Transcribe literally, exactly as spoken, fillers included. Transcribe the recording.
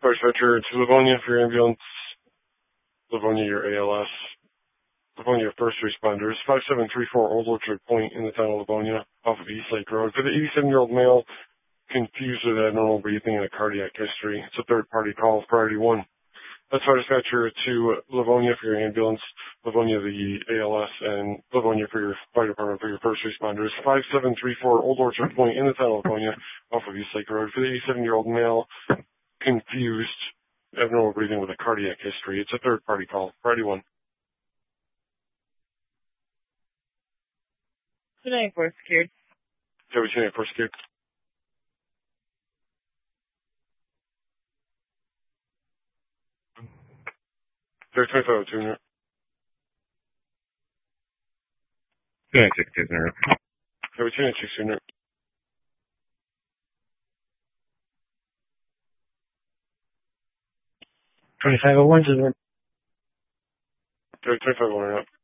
Dispatcher to Livonia for your ambulance. Livonia, your A L S. Livonia first responders. five seven three four Old Orchard Point in the town of Livonia off of East Lake Road. For the eighty-seven-year-old male confused with abnormal breathing and a cardiac history. It's a third-party call, priority one. That's our dispatcher to Livonia for your ambulance, Livonia the A L S, and Livonia for your fire department for your first responders. five seven three four Old Orchard Point in the town of Livonia off of East Lake Road. For the eighty-seven-year-old male confused, abnormal breathing with a cardiac history. It's a third-party call, priority one. two ninety-four secured. Joey two ninety-four secured. Joey twenty-five oh two. two ninety-six two zero. Joey two ninety-six two zero. twenty-five oh one to the Joey twenty-five oh one.